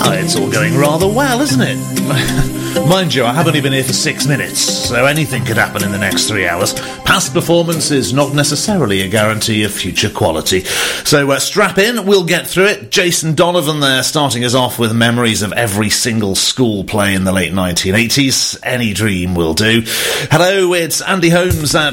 Oh, it's all going rather well, isn't it? Mind you, I have only been here for 6 minutes, so anything could happen in the next 3 hours. Past performance is not necessarily a guarantee of future quality. So strap in, we'll get through it. Jason Donovan there, starting us off with memories of every single school play in the late 1980s. Any dream will do. Hello, it's Andy Holmes at